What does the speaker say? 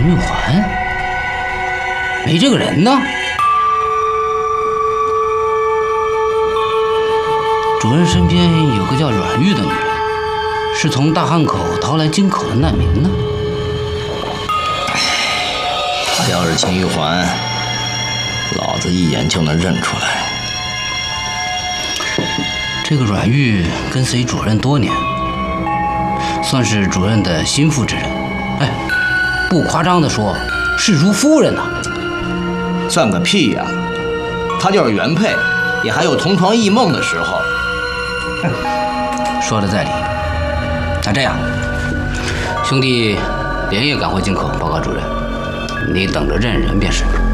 玉环？没这个人呢。主任身边有个叫阮玉的女人，是从大汉口逃来京口的难民呢。 她要是秦玉环，老子一眼就能认出来。 这个阮玉跟随主任多年，算是主任的心腹之人。哎，不夸张地说，是如夫人呐。 算个屁呀！她就是原配，也还有同床异梦的时候。 说的在理。那这样，兄弟连夜赶回京口报告主任，你等着认人便是。